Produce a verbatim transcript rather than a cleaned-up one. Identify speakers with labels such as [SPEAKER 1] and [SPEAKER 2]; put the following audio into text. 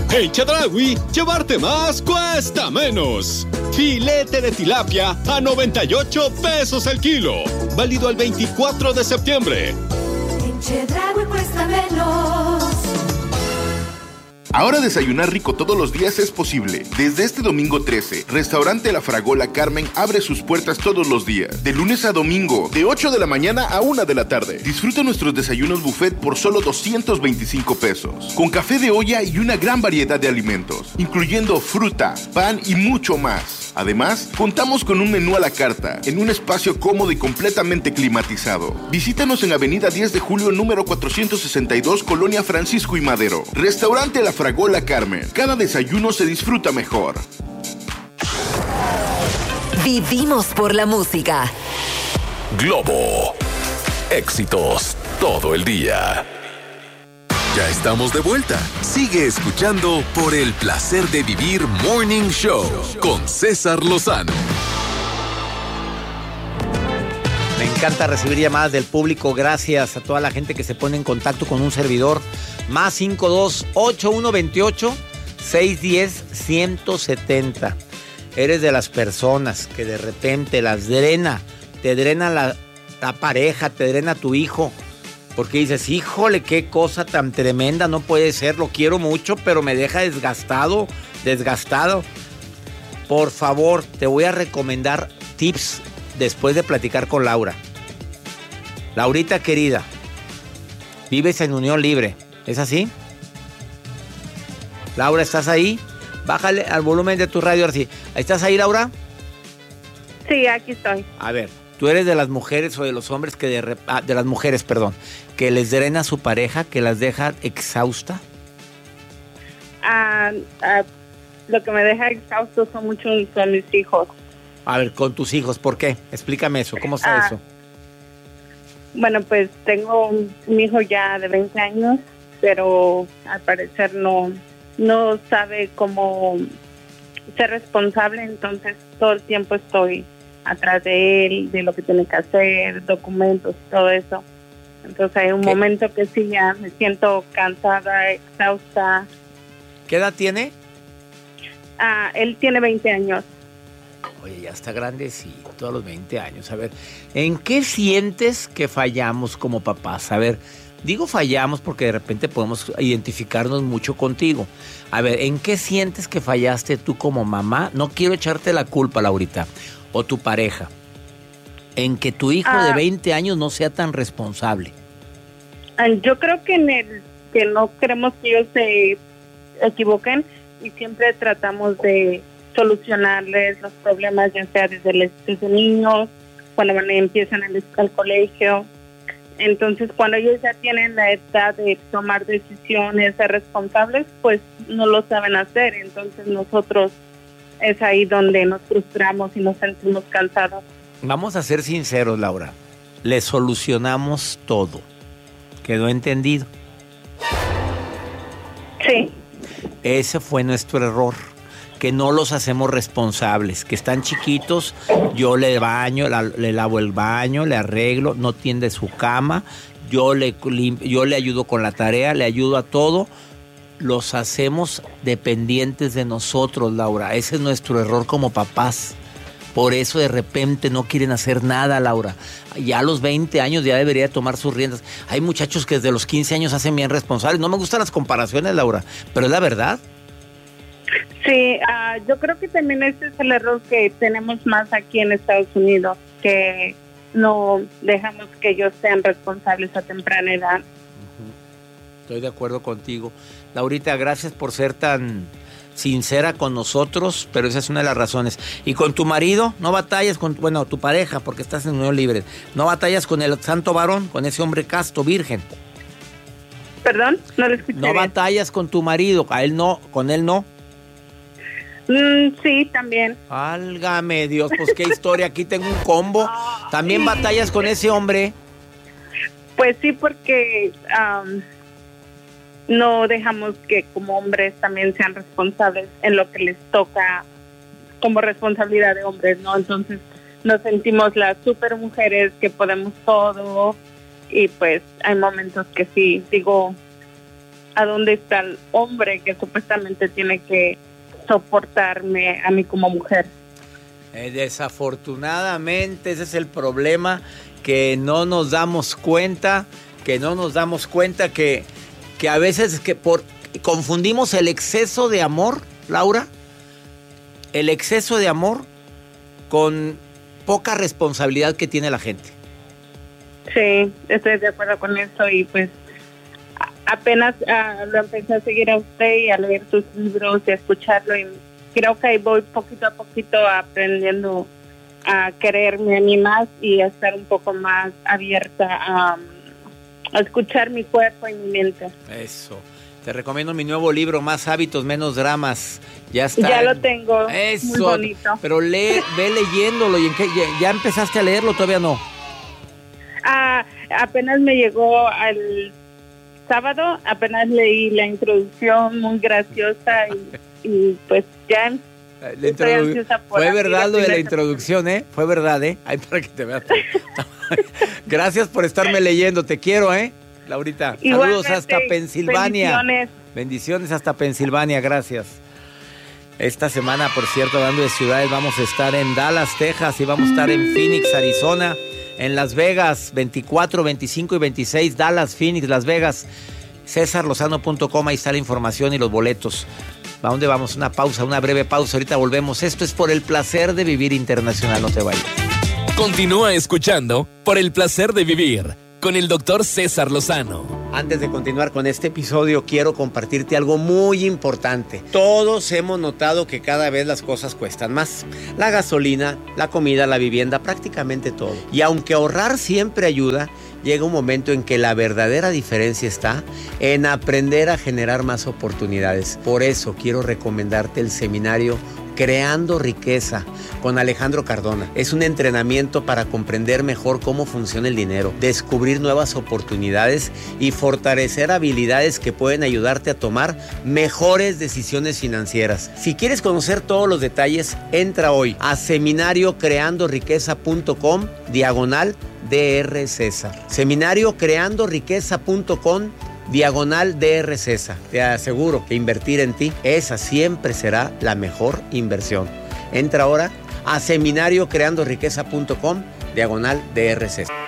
[SPEAKER 1] En Chedraui, llevarte más cuesta menos. Filete de tilapia a noventa y ocho pesos el kilo. Válido el veinticuatro de septiembre.
[SPEAKER 2] En Chedraui cuesta menos.
[SPEAKER 3] Ahora desayunar rico todos los días es posible. Desde este domingo trece, Restaurante La Fragola Carmen abre sus puertas todos los días, de lunes a domingo, de ocho de la mañana a una de la tarde. Disfruta nuestros desayunos buffet por solo doscientos veinticinco pesos, con café de olla y una gran variedad de alimentos, incluyendo fruta, pan y mucho más. Además, contamos con un menú a la carta, en un espacio cómodo y completamente climatizado. Visítanos en Avenida diez de julio, número cuatrocientos sesenta y dos, Colonia Francisco y Madero. Restaurante La Fragola Carmen. Cada desayuno se disfruta mejor.
[SPEAKER 4] Vivimos por la música.
[SPEAKER 5] Globo. Éxitos todo el día. Ya estamos de vuelta. Sigue escuchando Por el Placer de Vivir Morning Show con César Lozano.
[SPEAKER 6] Me encanta recibir llamadas del público. Gracias a toda la gente que se pone en contacto con un servidor. Más cinco dos ocho uno dos ocho seis uno cero uno siete cero. Eres de las personas que de repente las drena. Te drena la, la pareja, te drena tu hijo. Porque dices, híjole, qué cosa tan tremenda, no puede ser, lo quiero mucho, pero me deja desgastado, desgastado. Por favor, te voy a recomendar tips después de platicar con Laura. Laurita querida, vives en unión libre, ¿es así? Laura, ¿estás ahí? Bájale al volumen de tu radio, así. ¿Estás ahí, Laura?
[SPEAKER 7] Sí, aquí estoy.
[SPEAKER 6] A ver, ¿tú eres de las mujeres o de los hombres que de, ah, de las mujeres, perdón, que les drena a su pareja, que las deja exhausta?
[SPEAKER 7] Ah, ah, lo que me deja exhausto son muchos son mis hijos.
[SPEAKER 6] A ver, con tus hijos, ¿por qué? Explícame eso, ¿cómo está
[SPEAKER 7] Ah,
[SPEAKER 6] eso?
[SPEAKER 7] Bueno, pues tengo un, un hijo ya de veinte años, pero al parecer no, no sabe cómo ser responsable, entonces todo el tiempo estoy atrás de él, de lo que tiene que hacer, documentos, todo eso. Entonces hay un
[SPEAKER 6] ¿Qué?
[SPEAKER 7] momento que sí ya me siento cansada, exhausta.
[SPEAKER 6] ¿Qué edad tiene?
[SPEAKER 7] Ah, él tiene veinte años.
[SPEAKER 6] Oye, ya está grandecito a los veinte años. A ver, ¿en qué sientes que fallamos como papás? A ver, digo fallamos porque de repente podemos identificarnos mucho contigo. A ver, ¿en qué sientes que fallaste tú como mamá? No quiero echarte la culpa, Laurita, o tu pareja. En que tu hijo
[SPEAKER 7] Ah.
[SPEAKER 6] de veinte años no sea tan responsable.
[SPEAKER 7] Ah, Yo creo que en el que no queremos que ellos se equivoquen y siempre tratamos de solucionarles los problemas, ya sea desde, les- desde niños, cuando van, empiezan el, el colegio. Entonces, cuando ellos ya tienen la edad de tomar decisiones, ser responsables, pues no lo saben hacer. Entonces, nosotros es ahí donde nos frustramos y nos sentimos cansados.
[SPEAKER 6] Vamos a ser sinceros, Laura. Le solucionamos todo. ¿Quedó entendido?
[SPEAKER 7] Sí.
[SPEAKER 6] Ese fue nuestro error, que no los hacemos responsables, que están chiquitos, yo le baño, la- le lavo el baño, le arreglo, no tiende su cama, yo le, lim- yo le ayudo con la tarea, le ayudo a todo. Los hacemos dependientes de nosotros, Laura. Ese es nuestro error como papás. Por eso de repente no quieren hacer nada, Laura. Ya a los veinte años ya debería tomar sus riendas. Hay muchachos que desde los quince años hacen bien responsables. No me gustan las comparaciones, Laura, pero es la verdad.
[SPEAKER 7] Sí, ah, yo creo que también ese es el error que tenemos más aquí en Estados Unidos, que no dejamos que ellos sean responsables a temprana edad.
[SPEAKER 6] Estoy de acuerdo contigo. Laurita, gracias por ser tan sincera con nosotros, pero esa es una de las razones. Y con tu marido, no batallas con, bueno, tu pareja, porque estás en unión libre. No batallas con el santo varón, con ese hombre casto, virgen.
[SPEAKER 7] Perdón, no lo escuché
[SPEAKER 6] No
[SPEAKER 7] bien.
[SPEAKER 6] batallas con tu marido, a él no, con él no.
[SPEAKER 7] Mm, sí, también.
[SPEAKER 6] Válgame Dios, pues qué historia, aquí tengo un combo. También batallas con ese hombre.
[SPEAKER 7] Pues sí, porque am, no dejamos que como hombres también sean responsables en lo que les toca como responsabilidad de hombres, ¿no? Entonces nos sentimos las super mujeres que podemos todo y pues hay momentos que sí, digo, ¿a dónde está el hombre que supuestamente tiene que soportarme a mí como mujer?
[SPEAKER 6] Eh, desafortunadamente ese es el problema, que no nos damos cuenta, que no nos damos cuenta que, que a veces que por, confundimos el exceso de amor, Laura, el exceso de amor con poca responsabilidad que tiene la gente.
[SPEAKER 7] Sí, estoy de acuerdo con eso y pues apenas uh, lo empecé a seguir a usted y a leer sus libros y a escucharlo y creo que ahí voy poquito a poquito aprendiendo a quererme a mí más y a estar un poco más abierta a, a escuchar mi cuerpo y mi mente.
[SPEAKER 6] Eso. Te recomiendo mi nuevo libro, Más hábitos, menos dramas. Ya está.
[SPEAKER 7] Ya lo tengo.
[SPEAKER 6] Eso.
[SPEAKER 7] Muy bonito.
[SPEAKER 6] Pero lee, ve leyéndolo. ¿Y en qué, ya, ya empezaste a leerlo? ¿Todavía no?
[SPEAKER 7] Ah, apenas me llegó al sábado, apenas leí la introducción, muy graciosa y, y pues ya
[SPEAKER 6] la introdu- fue verdad lo de la introducción, ¿eh? Fue verdad, ¿eh? Ay, para que te veas. Gracias por estarme leyendo, te quiero, ¿eh? Laurita, saludos hasta Pensilvania. Bendiciones. Bendiciones hasta Pensilvania, gracias. Esta semana, por cierto, hablando de ciudades, vamos a estar en Dallas, Texas, y vamos a estar en Phoenix, Arizona, en Las Vegas, veinticuatro, veinticinco y veintiséis, Dallas, Phoenix, Las Vegas. César Lozano punto com, ahí está la información y los boletos. ¿A dónde vamos? Una pausa, una breve pausa, ahorita volvemos. Esto es Por el Placer de Vivir Internacional, no te vayas.
[SPEAKER 5] Continúa escuchando Por el Placer de Vivir con el doctor César Lozano.
[SPEAKER 6] Antes de continuar con este episodio, quiero compartirte algo muy importante. Todos hemos notado que cada vez las cosas cuestan más. La gasolina, la comida, la vivienda, prácticamente todo. Y aunque ahorrar siempre ayuda, llega un momento en que la verdadera diferencia está en aprender a generar más oportunidades. Por eso quiero recomendarte el seminario Creando Riqueza con Alejandro Cardona. Es un entrenamiento para comprender mejor cómo funciona el dinero, descubrir nuevas oportunidades y fortalecer habilidades que pueden ayudarte a tomar mejores decisiones financieras. Si quieres conocer todos los detalles, entra hoy a seminario creando riqueza punto com diagonal D R César. seminario creando riqueza punto com diagonal D R César. Te aseguro que invertir en ti, esa siempre será la mejor inversión. Entra ahora a seminario creando riqueza punto com diagonal D R César.